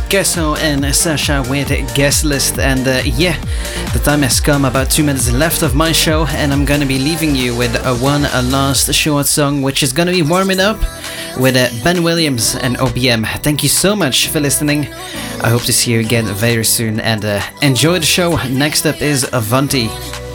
Kesson and Sasha with Guest List. And yeah, the time has come, about 2 minutes left of my show, and I'm gonna be leaving you with a last short song, which is gonna be warming up with Ben Williams and OBM. Thank you so much for listening. I hope to see you again very soon, and enjoy the show. Next up is Avanti.